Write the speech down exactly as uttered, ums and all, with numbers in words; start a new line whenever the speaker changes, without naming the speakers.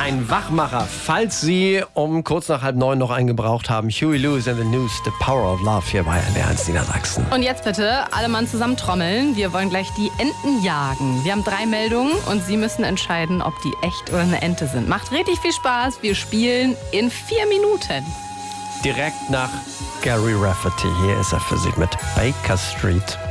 Ein Wachmacher, falls Sie um kurz nach halb neun noch einen gebraucht haben. Huey Lewis and the News, The Power of Love hier bei N D R eins Niedersachsen.
Und jetzt bitte alle Mann zusammen trommeln. Wir wollen gleich die Enten jagen. Wir haben drei Meldungen und Sie müssen entscheiden, ob die echt oder eine Ente sind. Macht richtig viel Spaß. Wir spielen in vier Minuten.
Direkt nach Gary Rafferty. Hier ist er für Sie mit Baker Street.